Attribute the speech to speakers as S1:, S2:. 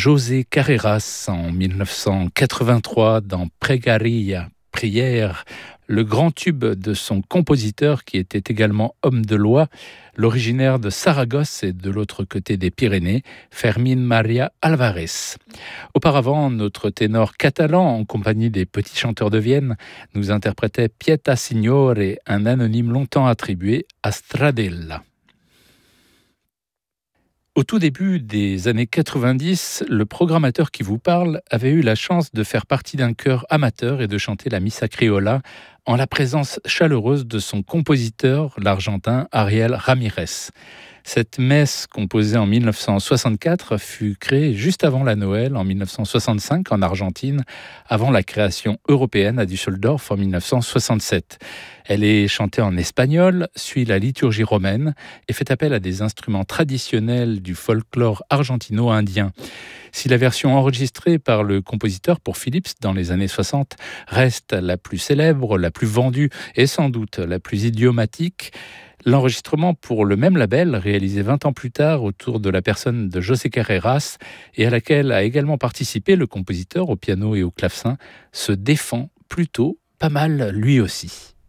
S1: José Carreras en 1983 dans Pregaria, Prière, le grand tube de son compositeur qui était également homme de loi, l'originaire de Saragosse et de l'autre côté des Pyrénées, Fermín María Alvarez. Auparavant, notre ténor catalan, en compagnie des Petits Chanteurs de Vienne, nous interprétait Pieta Signore, un anonyme longtemps attribué à Stradella. Au tout début des années 90, le programmateur qui vous parle avait eu la chance de faire partie d'un chœur amateur et de chanter la Missa Criolla en la présence chaleureuse de son compositeur, l'Argentin Ariel Ramirez. Cette messe, composée en 1964, fut créée juste avant la Noël, en 1965, en Argentine, avant la création européenne à Düsseldorf en 1967. Elle est chantée en espagnol, suit la liturgie romaine et fait appel à des instruments traditionnels du folklore argentino-indien. Si la version enregistrée par le compositeur pour Philips dans les années 60 reste la plus célèbre, la plus vendue et sans doute la plus idiomatique, l'enregistrement pour le même label, réalisé 20 ans plus tard autour de la personne de José Carreras et à laquelle a également participé le compositeur au piano et au clavecin, se défend plutôt pas mal lui aussi.